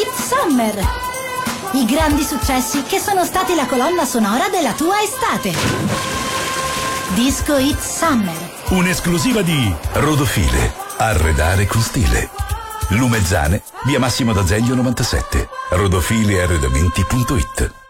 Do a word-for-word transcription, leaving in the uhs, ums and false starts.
It's Summer! I grandi successi che sono stati la colonna sonora della tua estate. Disco It's Summer. Un'esclusiva di Rodofile. Arredare con stile. Lumezzane, via Massimo d'Azeglio novantasette. rodofile arredamenti punto it.